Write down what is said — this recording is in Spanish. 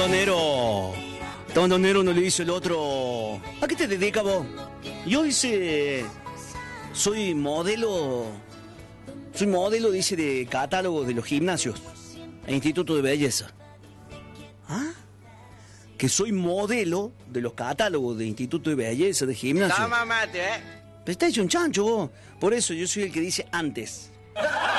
Tondonero. Tondonero no le dice el otro. ¿A qué te dedicas vos? Yo dice. Soy modelo, dice, de catálogo de los gimnasios e instituto de belleza. ¿Ah? Que soy modelo de los catálogos de instituto de belleza, de gimnasio. Toma mate, Pero está hecho un chancho vos. Por eso yo soy el que dice antes.